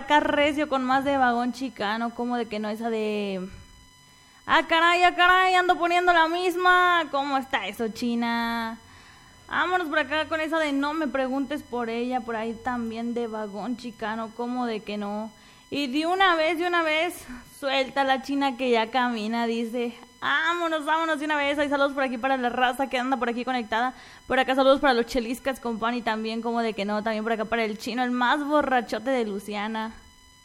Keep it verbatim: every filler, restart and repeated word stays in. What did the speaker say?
acá recio con más de vagón chicano, como de que no, esa de... Ah, caray, ah, caray, ando poniendo la misma. ¿Cómo está eso, China? Vámonos por acá con esa de no me preguntes por ella, por ahí también de vagón chicano, como de que no. Y de una vez, de una vez, suelta la China que ya camina, dice... Vámonos, vámonos de una vez. Hay saludos por aquí para la raza que anda por aquí conectada. Por acá saludos para los cheliscas con pan y también como de que no. También por acá para el chino, el más borrachote de Luciana.